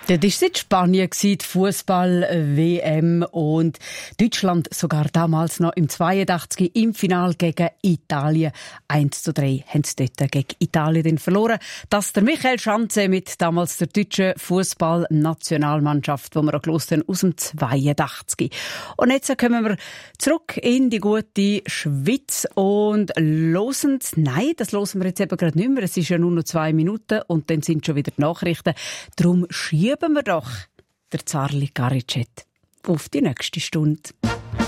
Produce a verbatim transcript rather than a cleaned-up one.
Das war in Spanien, die Fußball-W M. Und Deutschland sogar damals noch im zweiundachtzig im Finale gegen Italien. eins zu drei haben sie dort gegen Italien verloren. Das der Michael Schanze mit damals der deutschen Fußball-Nationalmannschaft, die wir auch gehört haben, aus dem zweiundachtzig. Und jetzt kommen wir zurück in die gute Schweiz und hören, nein, das hören wir jetzt eben gerade nicht mehr. Es ist ja nur noch zwei Minuten und dann sind schon wieder die Nachrichten. Darum schieben wir doch der Zarli Garicet auf die nächste Stunde.